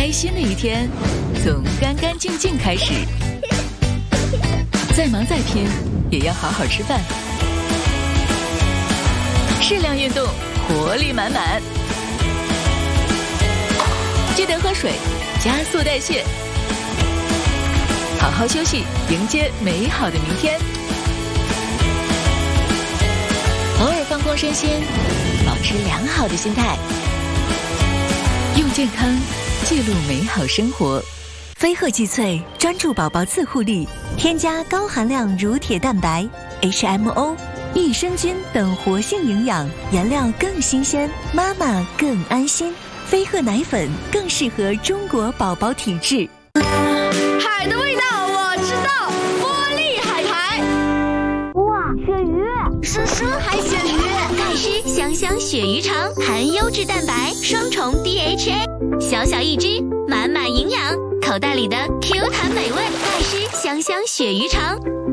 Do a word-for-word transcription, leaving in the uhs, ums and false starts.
开心的一天从干干净净开始，再忙再拼也要好好吃饭，适量运动，活力满满。记得喝水，加速代谢，好好休息，迎接美好的明天。偶尔放空身心，保持良好的心态，用健康记录美好生活。 飞鹤济萃专注宝宝自护力，添加高含量乳铁蛋白、H M O、益生菌等活性营养，原料更新鲜，妈妈更安心。飞鹤奶粉更适合中国宝宝体质。 海的味道我知道，玻璃海苔。 哇，鳕鱼， 诗诗海鲜鱼， 钙湿香香鳕鱼肠，含优质蛋白，双重 D H A， 小小一只，满满营养，口袋里的 Q 弹美味，钙湿香香鳕鱼肠。